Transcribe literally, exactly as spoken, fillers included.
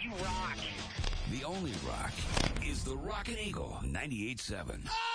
You rock. The only rock is the Rockin' Eagle ninety-eight point seven.